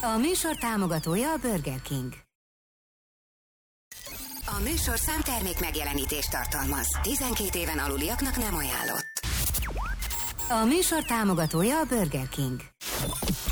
A műsor támogatója a Burger King. A műsor számtermék megjelenítést tartalmaz. 12 éven aluliaknak nem ajánlott. A műsor támogatója a Burger King.